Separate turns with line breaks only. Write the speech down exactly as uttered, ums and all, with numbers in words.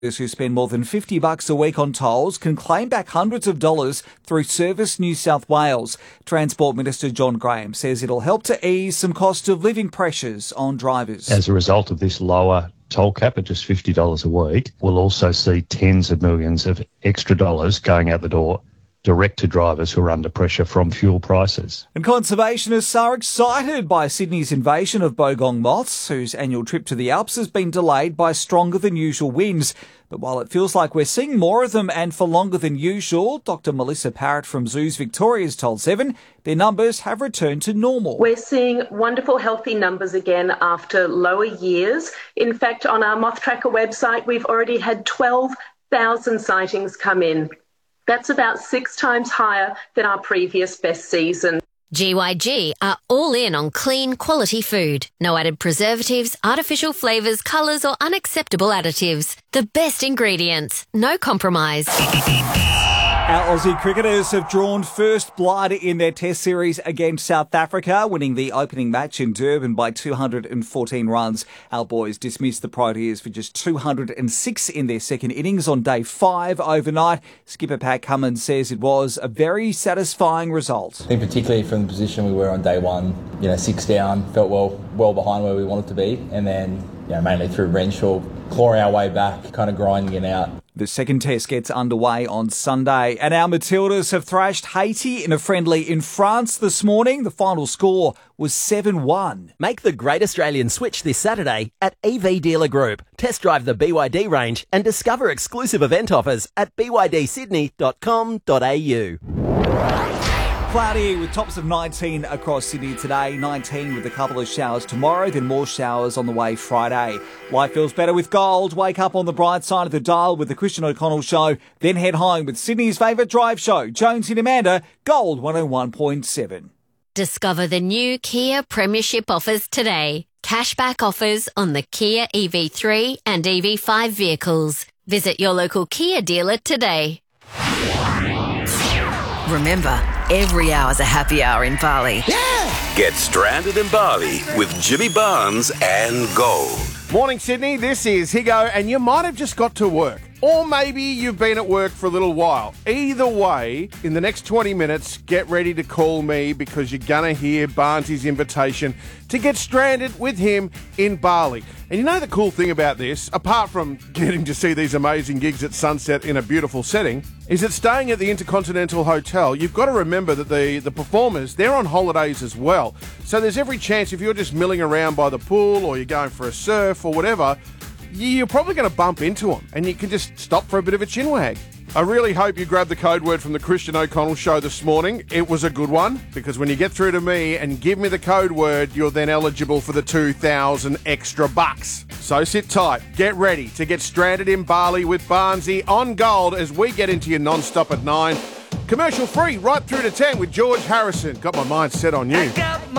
Those who spend more than fifty bucks a week on tolls can claim back hundreds of dollars through Service New South Wales. Transport Minister John Graham says it'll help to ease some cost of living pressures on drivers.
As a result of this lower toll cap at just fifty dollars a week, we'll also see tens of millions of extra dollars going out the door direct to drivers who are under pressure from fuel prices.
And conservationists are excited by Sydney's invasion of bogong moths, whose annual trip to the Alps has been delayed by stronger than usual winds. But while it feels like we're seeing more of them and for longer than usual, Doctor Melissa Parrott from Zoos Victoria has told Seven their numbers have returned to normal.
We're seeing wonderful healthy numbers again after lower years. In fact, on our Moth Tracker website, we've already had twelve thousand sightings come in. That's about six times higher than our previous best season.
G Y G are all in on clean, quality food. No added preservatives, artificial flavours, colours or unacceptable additives. The best ingredients. No compromise.
Our Aussie cricketers have drawn first blood in their Test series against South Africa, winning the opening match in Durban by two hundred fourteen runs. Our boys dismissed the Proteas for just two hundred six in their second innings on day five overnight. Skipper Pat Cummins says it was a very satisfying result.
I think particularly from the position we were on day one, you know, six down, felt well well behind where we wanted to be, and then, you know, mainly through Renshaw, clawing our way back, kind of grinding it out.
The second test gets underway on Sunday, and our Matildas have thrashed Haiti in a friendly in France this morning. The final score was seven one.
Make the Great Australian Switch this Saturday at E V Dealer Group. Test drive the B Y D range and discover exclusive event offers at b y d sydney dot com dot a u.
Cloudy with tops of nineteen across Sydney today, nineteen with a couple of showers tomorrow, then more showers on the way Friday. Life feels better with gold. Wake up on the bright side of the dial with the Christian O'Connell Show, then head home with Sydney's favourite drive show, Jones and Amanda, Gold one oh one point seven.
Discover the new Kia Premiership offers today. Cashback offers on the Kia E V three and E V five vehicles. Visit your local Kia dealer today.
Remember, every hour's a happy hour in Bali.
Yeah! Get stranded in Bali with Jimmy Barnes and Gold.
Morning, Sydney. This is Higo, and you might have just got to work. Or maybe you've been at work for a little while. Either way, in the next twenty minutes, get ready to call me because you're going to hear Barnsley's invitation to get stranded with him in Bali. And you know the cool thing about this, apart from getting to see these amazing gigs at sunset in a beautiful setting, is that staying at the Intercontinental Hotel, you've got to remember that the, the performers, they're on holidays as well. So there's every chance if you're just milling around by the pool or you're going for a surf or whatever, you're probably going to bump into them and you can just stop for a bit of a chinwag. I really hope you grabbed the code word from the Christian O'Connell Show this morning. It was a good one, because when you get through to me and give me the code word, you're then eligible for the two thousand extra bucks. So sit tight, get ready to get stranded in Bali with Barnsey on Gold as we get into your non-stop at nine. Commercial free right through to ten with George Harrison. Got my mind set on you.